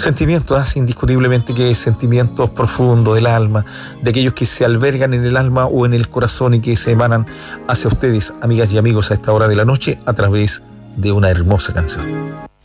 sentimientos, indiscutiblemente que sentimientos profundos del alma, de aquellos que se albergan en el alma o en el corazón y que se emanan hacia ustedes, amigas y amigos, a esta hora de la noche, a través de una hermosa canción.